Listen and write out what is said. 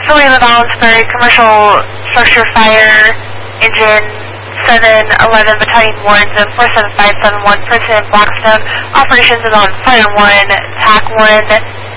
Philly Lavallensburg, Commercial Structure Fire, Engine 711, Battalion 1, Zone 47571, Person in Blackstone. Operations is on Fire 1, TAC 1,